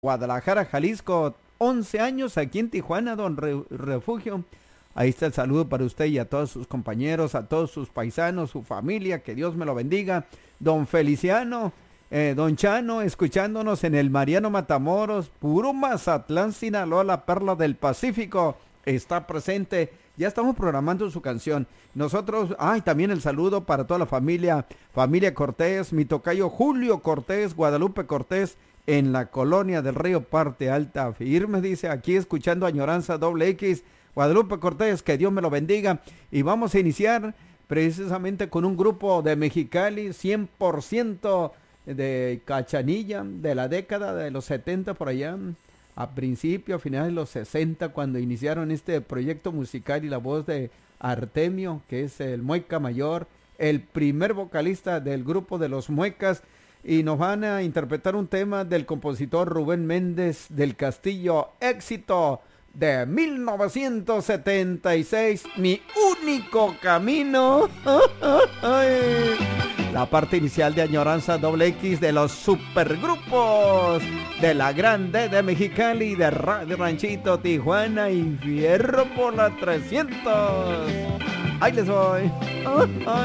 Guadalajara, Jalisco, 11 años aquí en Tijuana, don Refugio. Ahí está el saludo para usted y a todos sus compañeros, a todos sus paisanos, su familia, que Dios me lo bendiga. Don Feliciano, don Chano, escuchándonos en el Mariano Matamoros, puro Mazatlán, Sinaloa, la perla del Pacífico, está presente. Ya estamos programando su canción. Nosotros, también el saludo para toda la familia Cortés, mi tocayo Julio Cortés, Guadalupe Cortés, en la colonia del Río Parte Alta. Firme, dice, aquí escuchando Añoranza X, Guadalupe Cortés, que Dios me lo bendiga. Y vamos a iniciar precisamente con un grupo de Mexicali, 100% de Cachanilla, de la década de los 70 por allá, a principios, a finales de los 60, cuando iniciaron este proyecto musical, y la voz de Artemio, que es el Mueca Mayor, el primer vocalista del grupo de los Muecas, y nos van a interpretar un tema del compositor Rubén Méndez del Castillo, éxito de 1976, Mi Único Camino. La parte inicial de Añoranza X de los supergrupos de la Grande de Mexicali, de Radio Ranchito Tijuana y Fierro por la 300. Ahí les voy.